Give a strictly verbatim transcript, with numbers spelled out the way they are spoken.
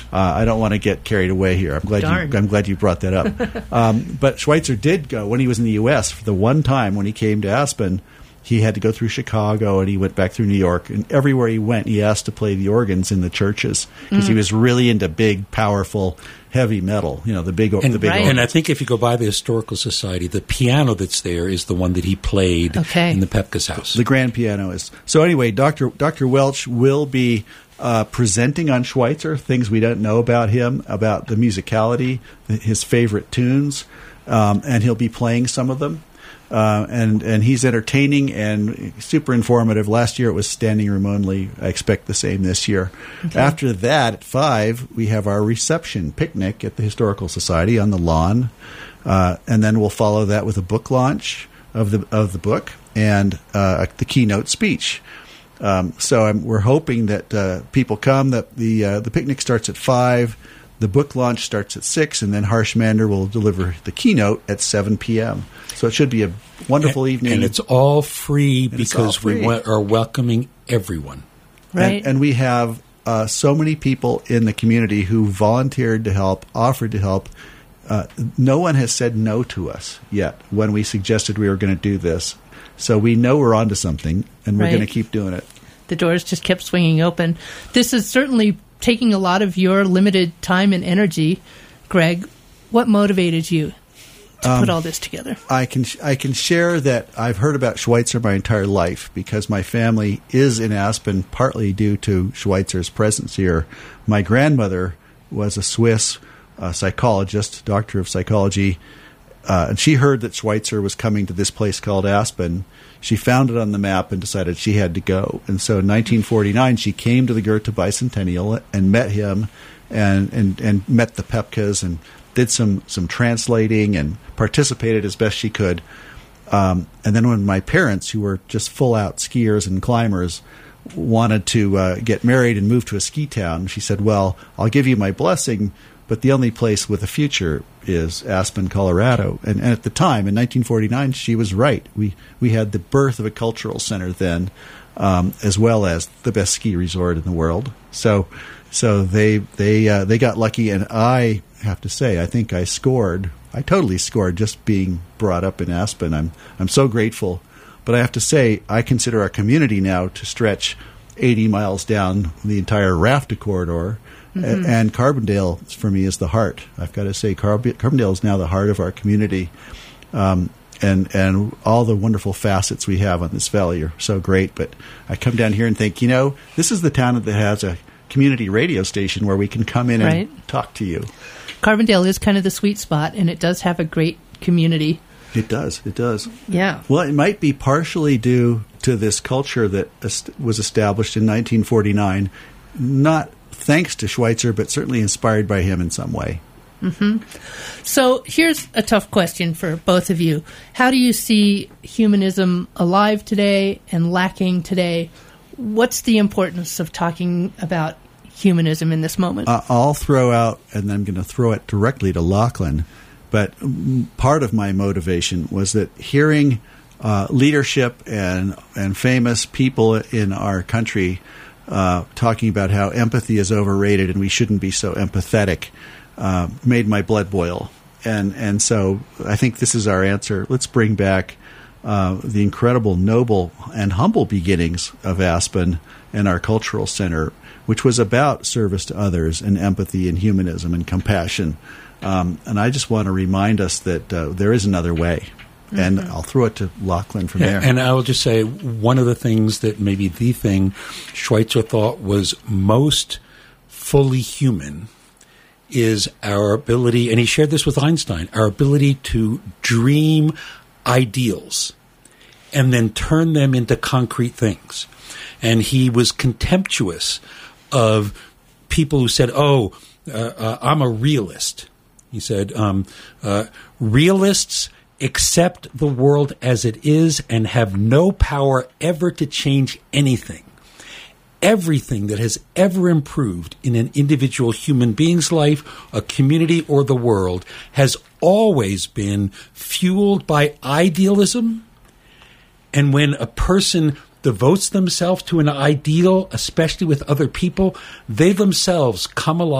uh, I don't want to get carried away here. I'm glad Darn. you. I'm glad you brought that up. um, but Schweitzer did go when he was in the U S for the one time when he came to Aspen. He had to go through Chicago, and he went back through New York. And everywhere he went, he asked to play the organs in the churches because mm. he was really into big, powerful, heavy metal. You know, the big, and, the big. right. And I think if you go by the Historical Society, the piano that's there is the one that he played okay. in the Pepka's house. The grand piano is. So anyway, Doctor Doctor Welch will be uh, presenting on Schweitzer things we don't know about him, about the musicality, his favorite tunes, um, and he'll be playing some of them. Uh, and, and he's entertaining and super informative. Last year it was standing room only. I expect the same this year. Okay. After that, at five, we have our reception picnic at the Historical Society on the lawn. Uh, and then we'll follow that with a book launch of the of the book and uh, the keynote speech. Um, so I'm, we're hoping that uh, people come. That the uh, the picnic starts at five. The book launch starts at six, and then Harshmander will deliver the keynote at seven p.m. So it should be a wonderful and, evening. And it's all free and because all free. we wa- are welcoming everyone. Right. And, and we have uh, so many people in the community who volunteered to help, offered to help. Uh, no one has said no to us yet when we suggested we were going to do this. So we know we're onto something, and we're right. going to keep doing it. The doors just kept swinging open. This is certainly taking a lot of your limited time and energy. Greg, what motivated you to um, put all this together? I can I can share that I've heard about Schweitzer my entire life because my family is in Aspen partly due to Schweitzer's presence here. My grandmother was a Swiss uh, psychologist, doctor of psychology, uh, and she heard that Schweitzer was coming to this place called Aspen. She found it on the map and decided she had to go. And so in nineteen forty-nine, she came to the Goethe Bicentennial and met him and, and, and met the Pepkas and did some, some translating and participated as best she could. Um, and then when my parents, who were just full-out skiers and climbers, wanted to uh, get married and move to a ski town, she said, well, I'll give you my blessing, but the only place with a future is Aspen, Colorado. And, and at the time, in nineteen forty-nine, she was right. We we had the birth of a cultural center then, um, as well as the best ski resort in the world. So so they they uh, they got lucky, and I have to say, I think I scored. I totally scored just being brought up in Aspen. I'm I'm so grateful. But I have to say, I consider our community now to stretch eighty miles down the entire Rafta corridor. Mm-hmm. And Carbondale, for me, is the heart. I've got to say, Carb- Carbondale is now the heart of our community. Um, and and all the wonderful facets we have on this valley are so great. But I come down here and think, you know, this is the town that has a community radio station where we can come in right. and talk to you. Carbondale is kind of the sweet spot, and it does have a great community. It does. It does. Yeah. Well, it might be partially due to this culture that est- was established in nineteen forty-nine, not thanks to Schweitzer, but certainly inspired by him in some way. Mm-hmm. So here's a tough question for both of you. How do you see humanism alive today and lacking today? What's the importance of talking about humanism in this moment? Uh, I'll throw out, and I'm going to throw it directly to Lachlan, but part of my motivation was that hearing uh, leadership and, and famous people in our country Uh, talking about how empathy is overrated and we shouldn't be so empathetic, uh, made my blood boil. And and so I think this is our answer. Let's bring back uh, the incredible, noble, and humble beginnings of Aspen and our cultural center, which was about service to others and empathy and humanism and compassion. Um, and I just want to remind us that uh, there is another way. And mm-hmm. I'll throw it to Lachlan from there. And I will just say one of the things that maybe the thing Schweitzer thought was most fully human is our ability, and he shared this with Einstein, our ability to dream ideals and then turn them into concrete things. And he was contemptuous of people who said, oh, uh, uh, I'm a realist. He said, um, uh, realists accept the world as it is and have no power ever to change anything. Everything that has ever improved in an individual human being's life, a community, or the world has always been fueled by idealism. And when a person devotes themselves to an ideal, especially with other people, they themselves come alive.